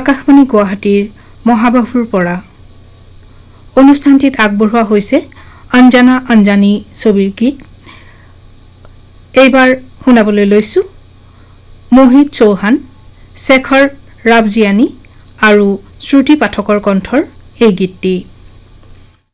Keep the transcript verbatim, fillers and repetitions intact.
আকাশবাণী গুৱাহাটীৰ মহাবাহুৰ পৰা অনুষ্ঠানটিত আগবঢ়োৱা হৈছে অঞ্জনা অঞ্জানী ছবিৰ গীত এইবাৰ শুনাবলৈ লৈছো মোহিত চৌহান শেখৰ ৰাৱজিয়ানী আৰু শ্ৰুতি পাঠকৰ কণ্ঠৰ এই গীতটি